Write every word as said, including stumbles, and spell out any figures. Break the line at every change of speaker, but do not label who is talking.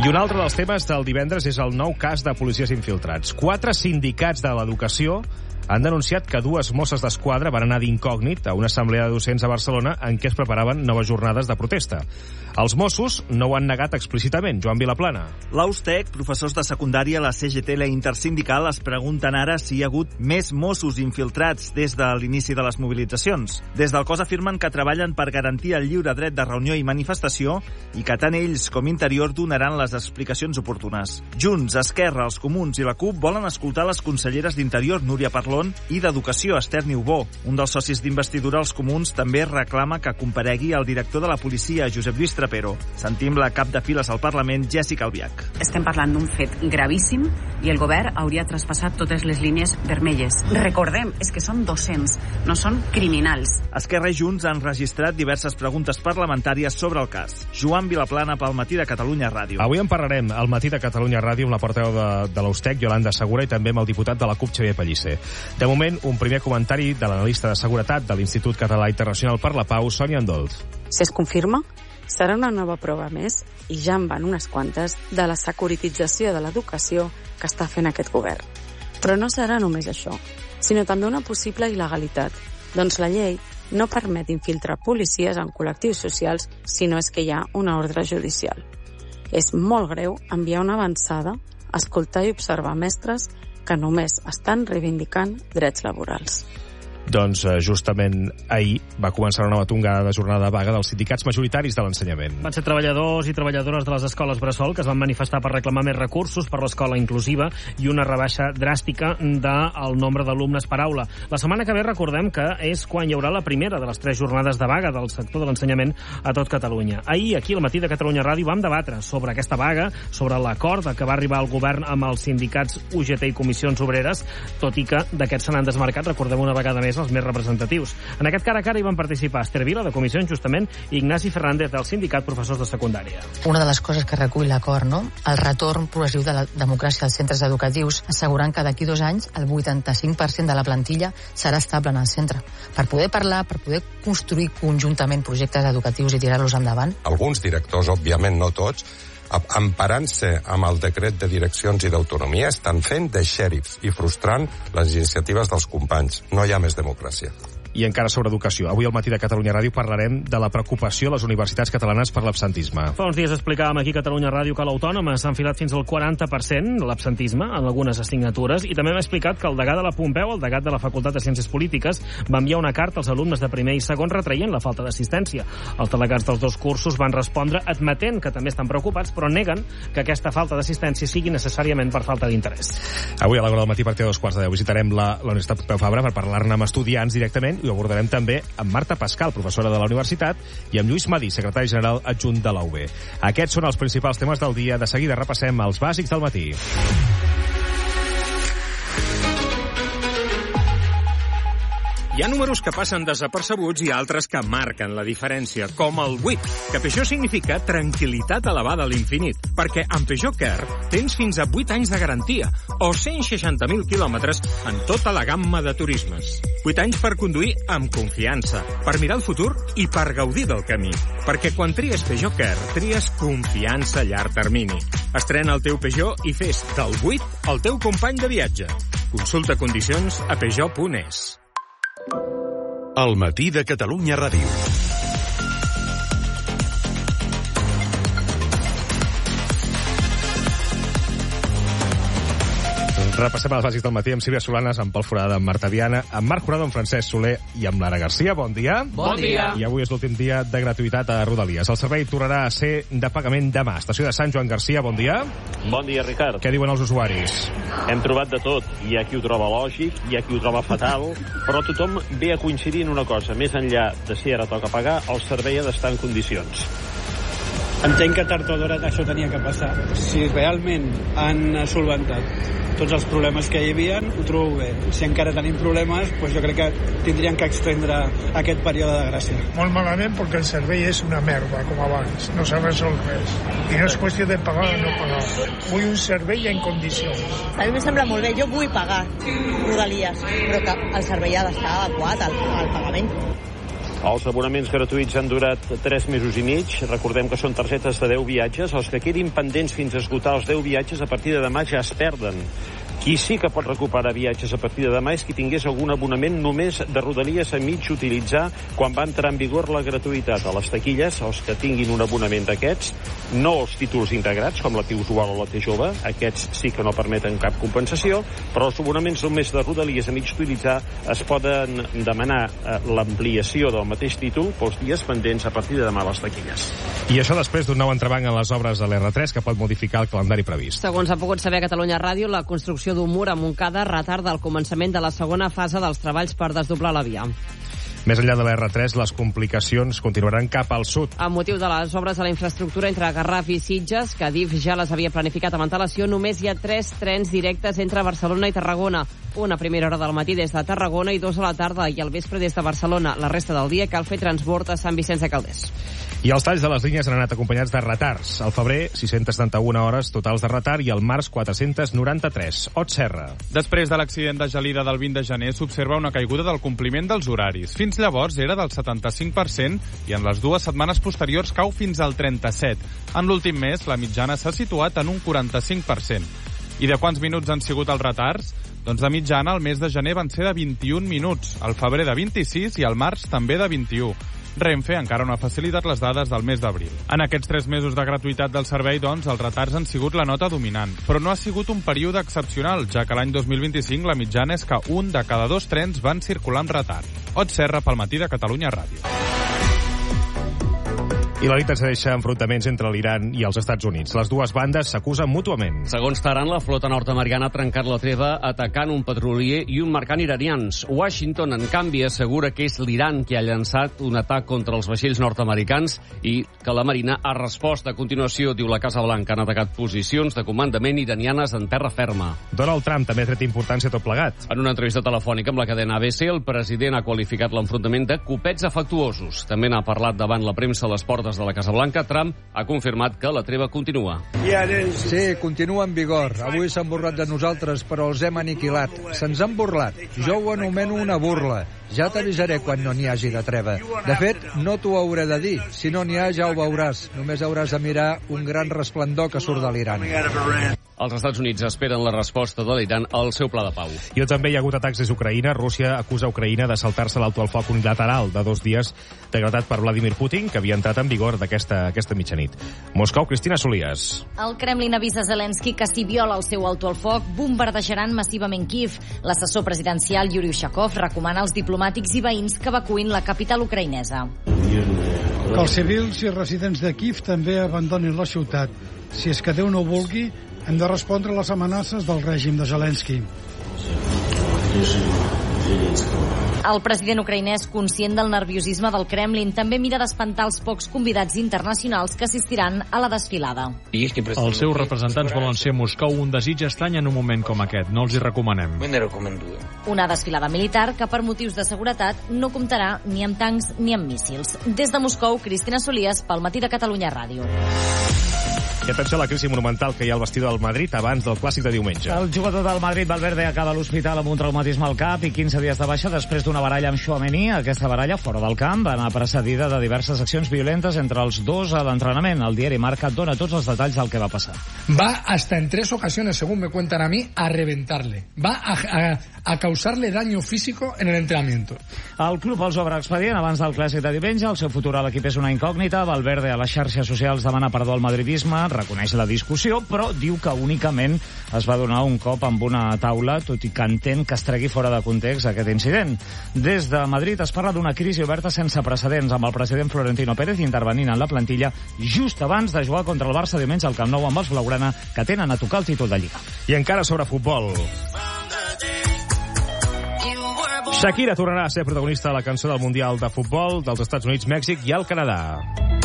I un altre dels temes del divendres és el nou cas de policies infiltrats. Quatre sindicats de l'educació han denunciat que dues Mosses d'Esquadra van anar d'incògnit a una assemblea de docents a Barcelona en què es preparaven noves jornades de protesta. Els Mossos no ho han negat explícitament. Joan Vilaplana.
L'Austec, professors de secundària, la C G T i la Intersindical es pregunten ara si hi ha hagut més Mossos infiltrats des de l'inici de les mobilitzacions. Des del cos afirmen que treballen per garantir el lliure dret de reunió i manifestació i que tant ells com Interior donaran les explicacions oportunes. Junts, Esquerra, els Comuns i la CUP volen escoltar les conselleres d'Interior, Núria Parlon, i d'Educació, Esther Niubó. Un dels socis d'investidura, els Comuns, també reclama que comparegui el director de la policia, Josep Lluís Trapero. Sentim la cap de files al Parlament, Jèssica Albiach.
Estem parlant d'un fet gravíssim i el govern hauria traspassat totes les línies vermelles. Recordem, és que són docents, no són criminals.
Esquerra i Junts han registrat diverses preguntes parlamentàries sobre el cas. Joan Vilaplana pel Matí de Catalunya Ràdio.
Avui en parlarem al Matí de Catalunya Ràdio amb la portaveu de, de l'Austec, Yolanda Segura, i també amb el diputat de la CUP, Xavier Pellicer. De moment, un primer comentari de l'analista de seguretat de l'Institut Català Internacional per la Pau, Sònia Andolt.
Si es confirma, serà una nova prova més, i ja en van unes quantes, de la securitització de l'educació que està fent aquest govern. Però no serà només això, sinó també una possible il·legalitat, doncs la llei no permet infiltrar policies en col·lectius socials si no és que hi ha una ordre judicial. És molt greu enviar una avançada, escoltar i observar mestres que només estan reivindicant drets laborals.
Doncs justament ahir va començar una nova tongada de jornada de vaga dels sindicats majoritaris de l'ensenyament.
Van ser treballadors i treballadores de les escoles bressol que es van manifestar per reclamar més recursos per l'escola inclusiva i una rebaixa dràstica del nombre d'alumnes per aula. La setmana que ve recordem que és quan hi haurà la primera de les tres jornades de vaga del sector de l'ensenyament a tot Catalunya. Ahir, aquí al Matí de Catalunya Ràdio, vam debatre sobre aquesta vaga, sobre l'acord que va arribar al govern amb els sindicats U G T i Comissions Obreres, tot i que d'aquests se n'han desmarcat, recordem una vegada més, els més representatius. En aquest cara a cara hi van participar Esther Vila, de Comissions, justament, i Ignasi Fernández, del Sindicat Professors de Secundària.
Una de les coses que recull l'acord, no? El retorn progressiu de la democràcia als centres educatius, assegurant que d'aquí dos anys el vuitanta-cinc per cent de la plantilla serà estable en el centre. Per poder parlar, per poder construir conjuntament projectes educatius i tirar-los endavant.
Alguns directors, òbviament no tots, emparant-se amb el decret de direccions i d'autonomia, estan fent de xèrifs i frustrant les iniciatives dels companys. No hi ha més democràcia.
I encara sobre educació. Avui al Matí de Catalunya Ràdio parlarem de la preocupació a les universitats catalanes per l'absentisme.
Fa uns dies explicàvem aquí a Catalunya Ràdio que l'Autònoma s'ha enfilat fins al quaranta per cent l'absentisme en algunes assignatures, i també hem explicat que el degà de la Pompeu, el degà de la Facultat de Ciències Polítiques, va enviar una carta als alumnes de primer i segon retraient la falta d'assistència. Els delegats dels dos cursos van respondre admetent que també estan preocupats, però neguen que aquesta falta d'assistència sigui necessàriament per falta d'interès.
Avui a l'hora del matí, a partir de dos quarts de deu, visitarem la, la Universitat Pompeu Fabra per parlar-ne amb estudiants directament, i ho abordarem també amb Marta Pascal, professora de la universitat, i amb Lluís Madí, secretari general adjunt de la U B. Aquests són els principals temes del dia. De seguida repassem els bàsics del matí.
Hi ha números que passen desapercebuts i altres que marquen la diferència, com el vuit, que Peugeot significa tranquil·litat elevada a l'infinit, perquè amb Peugeot Care tens fins a vuit anys de garantia o cent seixanta mil quilòmetres en tota la gamma de turismes. vuit anys per conduir amb confiança, per mirar el futur i per gaudir del camí. Perquè quan tries Peugeot Care, tries confiança a llarg termini. Estrena el teu Peugeot i fes del vuit el teu company de viatge. Consulta condicions a peugeot punt es.
El Matí de Catalunya Ràdio.
Repassem els bàsics del matí amb Sílvia Solanes, amb Pol Forada, amb Marta Viana, amb Marc Jurado, amb Francesc Soler i amb Lara Garcia. Bon dia.
Bon dia.
I avui és l'últim dia de gratuïtat a Rodalies. El servei tornarà a ser de pagament demà. Estació de Sant Joan Garcia, bon dia.
Bon dia, Ricard.
Què diuen els usuaris?
Hem trobat de tot. Hi ha qui ho troba lògic, hi ha qui ho troba fatal, però tothom ve a coincidir en una cosa. Més enllà de si ara toca pagar, el servei ha d'estar en condicions.
Entenc que tard o d'hora això tenia que passar. Si realment han solventat tots els problemes que hi havia, ho trobo bé. Si encara tenim problemes, doncs jo crec que tindrien que extendre aquest període de gràcia.
Molt malament, perquè el servei és una merda, com abans. No s'ha resolt res. I no és qüestió de pagar o no pagar. Vull un servei en condicions.
A mi em sembla molt bé. Jo vull pagar Rodalies, però que el servei ha d'estar adequat al, al pagament.
Els abonaments gratuïts han durat tres mesos i mig. Recordem que són targetes de deu viatges. Els que quedin pendents fins a esgotar els deu viatges a partir de demà ja es perden. Qui sí que pot recuperar viatges a partir de demà és qui tingués algun abonament només de Rodalies a mig utilitzar quan va entrar en vigor la gratuïtat. A les taquilles, els que tinguin un abonament d'aquests, no els títols integrats, com la T-Usual o la T-Jove, aquests sí que no permeten cap compensació, però els abonaments només de Rodalies a mig utilitzar es poden demanar eh, l'ampliació del mateix títol pels dies pendents a partir de demà a les taquilles.
I això després d'un nou entrebanc en les obres de l'R tres que pot modificar el calendari previst.
Segons ha pogut saber a Catalunya Ràdio, la construcció d'un mur a Montcada retarda el començament de la segona fase dels treballs per desdoblar la via.
Més enllà de l'R tres, les complicacions continuaran cap al sud.
Amb motiu de les obres de la infraestructura entre Garraf i Sitges, que Adif ja les havia planificat amb antelació, només hi ha tres trens directes entre Barcelona i Tarragona. Una a primera hora del matí des de Tarragona i dos a la tarda i al vespre des de Barcelona. La resta del dia cal fer transbord a Sant Vicenç de Calders.
I els talls de les línies han anat acompanyats de retards. Al febrer, sis-centes setanta-una hores totals de retard i al març, quatre-cents noranta-tres. Ot Serra.
Després de l'accident de gelida del vint de gener, s'observa una caiguda del compliment dels horaris. Fins llavors era del setanta-cinc per cent i en les dues setmanes posteriors cau fins al trenta-set. En l'últim mes, la mitjana s'ha situat en un quaranta-cinc per cent. I de quants minuts han sigut els retards? Doncs de mitjana, el mes de gener van ser de vint-i-un minuts, el febrer de vint-i-sis i el març també de vint-i-u. Renfe encara no ha facilitat les dades del mes d'abril. En aquests tres mesos de gratuïtat del servei, doncs, els retards han sigut la nota dominant. Però no ha sigut un període excepcional, ja que l'any dos mil vint-i-cinc la mitjana és que un de cada dos trens van circular amb retard. Ot Serra, pel matí de Catalunya Ràdio.
I la nit ens deixa enfrontaments entre l'Iran i els Estats Units. Les dues bandes s'acusen mútuament.
Segons Teheran, la flota nord-americana ha trencat la treva atacant un petrolier i un mercant iranians. Washington, en canvi, assegura que és l'Iran que ha llançat un atac contra els vaixells nord-americans i que la Marina ha respost. A continuació, diu la Casa Blanca, han atacat posicions de comandament iranianes en terra ferma.
Donald Trump també ha tret importància a tot plegat.
En una entrevista telefònica amb la cadena A B C, el president ha qualificat l'enfrontament de copets afectuosos. També n'ha parlat davant la premsa a les portes de la Casa Blanca. Trump ha confirmat que la treva continua.
Sí, continua en vigor. Avui s'han burlat de nosaltres, però els hem aniquilat. Se'ns han burlat. Jo ho anomeno una burla. Ja t'avisaré quan no n'hi hagi de treva. De fet, no t'ho hauré de dir. Si no n'hi ha, ja ho veuràs. Només hauràs de mirar un gran resplendor que surt de l'Iran.
Els Estats Units esperen la resposta de l'Iran al seu pla de pau.
I també hi ha hagut atacs des d'Ucraïna. Rússia acusa Ucraïna de saltar-se l'alto al foc unilateral de dos dies decretat per Vladimir Putin, que havia entrat en vigor d'aquesta aquesta mitjanit. Moscou, Cristina Solias.
El Kremlin avisa Zelensky que si viola el seu alto al foc, bombardejaran massivament Kiev. L'assessor presidencial Yuri Ushakov recomana als diplomàtics i veïns que evacuïn la capital ucraïnesa.
Que els civils i residents de Kiev també abandonin la ciutat. Si és que Déu no vulgui, hem de respondre a les amenaces del règim de Zelensky.
El president ucraïnès, conscient del nerviosisme del Kremlin, també mira d'espantar els pocs convidats internacionals que assistiran a la desfilada.
Els seus representants volen ser a Moscou un desig estrany en un moment com aquest. No els hi recomanem.
Una desfilada militar que, per motius de seguretat, no comptarà ni amb tancs ni amb míssils. Des de Moscou, Cristina Solias, pel matí de Catalunya Ràdio.
I atenció a la crisi monumental que hi ha al vestidor del Madrid abans del clàssic de diumenge.
El jugador del Madrid, Valverde, acaba a l'hospital amb un traumatisme al cap i quinze dies de baixa després d'una baralla amb Tchouaméni. Aquesta baralla, fora del camp, va anar precedida de diverses accions violentes entre els dos a l'entrenament. El diari Marca dona tots els detalls del que va passar.
Va hasta en tres ocasiones, según me cuentan a mí, a reventarle. Va a, a, a causarle daño físico en el entrenamiento.
El club els obre expedient abans del clàssic de diumenge. El seu futur a l'equip és una incògnita. Valverde a les xarxes socials demana perdó al madridisme, reconeix la discussió, però diu que únicament es va donar un cop amb una taula, tot i que entén que es tregui fora de context aquest incident. Des de Madrid es parla d'una crisi oberta sense precedents, amb el president Florentino Pérez intervenint en la plantilla just abans de jugar contra el Barça diumenge al Camp Nou amb els blaugrana, que tenen a tocar el títol de Lliga.
I encara sobre futbol. Shakira tornarà a ser protagonista de la cançó del Mundial de Futbol dels Estats Units, Mèxic i el Canadà.